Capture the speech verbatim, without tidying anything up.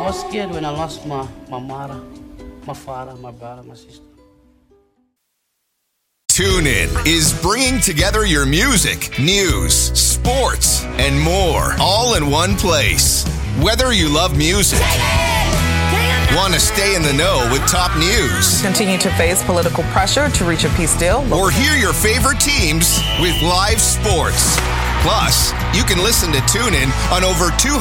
was scared when I lost my, my mother, my father, my brother, my sister. TuneIn is bringing together your music, news, sports, and more, all in one place. Whether you love music, want to stay in the know with top news, continue to face political pressure to reach a peace deal, or hear your favorite teams with live sports. Plus, you can listen to TuneIn on over two